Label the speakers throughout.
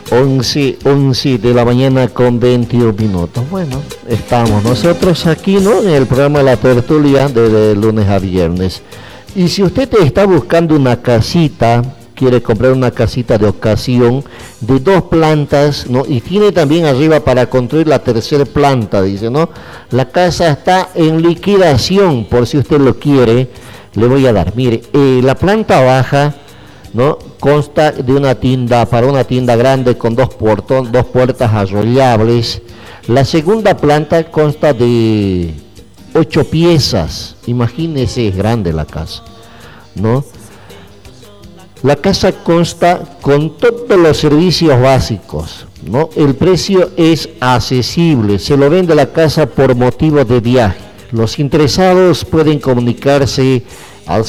Speaker 1: 11 de la mañana con 21 minutos. Bueno, estamos nosotros aquí, ¿no? En el programa La Tertulia de lunes a viernes. Y si usted está buscando una casita, quiere comprar una casita de ocasión de 2 plantas, ¿no? Y tiene también arriba para construir la tercera planta, dice, ¿no? La casa está en liquidación, por si usted lo quiere, le voy a dar. Mire, la planta baja, ¿no? Consta de una tienda, para una tienda grande con 2 puertas arrollables. La segunda planta consta de 8 piezas. Imagínese, es grande la casa, ¿no? La casa consta con todos los servicios básicos, ¿no? El precio es accesible, se lo vende la casa por motivo de viaje. Los interesados pueden comunicarse al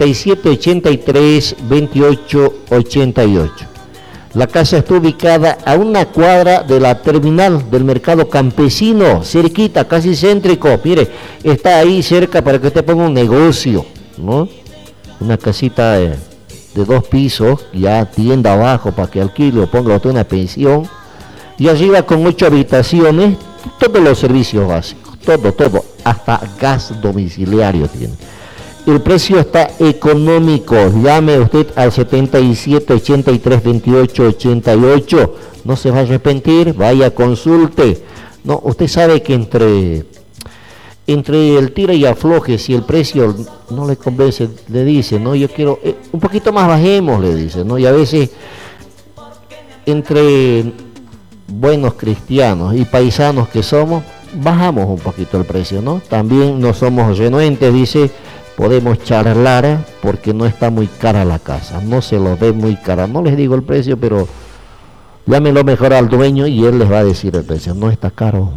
Speaker 1: 7783-2888. La casa está ubicada a una cuadra de la terminal del mercado campesino, cerquita, casi céntrico. Mire, está ahí cerca para que usted ponga un negocio, ¿no? Una casita de 2 pisos, ya tienda abajo para que alquile o ponga usted una pensión. Y arriba con 8 habitaciones, todos los servicios básicos, todo, hasta gas domiciliario tiene. El precio está económico. Llame usted al 7783-2888. No se va a arrepentir, vaya, consulte. No, usted sabe que entre el tira y afloje, si el precio no le convence, le dice, no, yo quiero un poquito más, bajemos, le dice, ¿no? Y a veces entre buenos cristianos y paisanos que somos, bajamos un poquito el precio, ¿no? También no somos renuentes, dice, podemos charlar porque no está muy cara la casa, no se lo ve muy cara. No les digo el precio, pero llámenlo mejor al dueño y él les va a decir el precio, no está caro.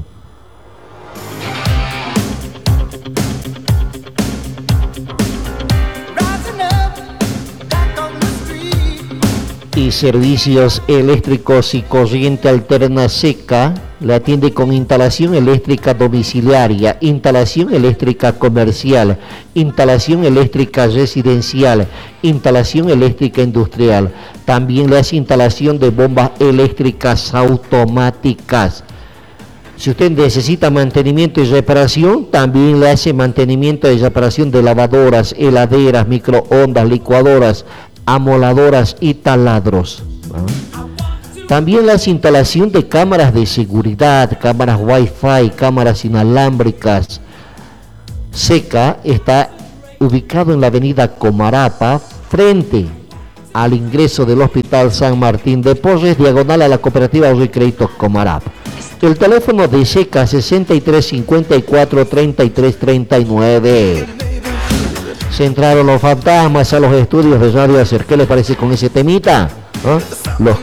Speaker 1: Y servicios eléctricos y corriente alterna seca, le atiende con instalación eléctrica domiciliaria, instalación eléctrica comercial, instalación eléctrica residencial, instalación eléctrica industrial. También le hace instalación de bombas eléctricas automáticas. Si usted necesita mantenimiento y reparación, también le hace mantenimiento y reparación de lavadoras, heladeras, microondas, licuadoras, amoladoras y taladros. También la instalación de cámaras de seguridad, cámaras Wi-Fi, cámaras inalámbricas. Seca está ubicado en la avenida Comarapa, frente al ingreso del Hospital San Martín de Porres, diagonal a la Cooperativa Ahorro y Crédito Comarapa. El teléfono de Seca 6354-3339. Se entraron los fantasmas a los estudios de Radio Hacer. ¿Qué les parece con ese temita? ¿Ah? Los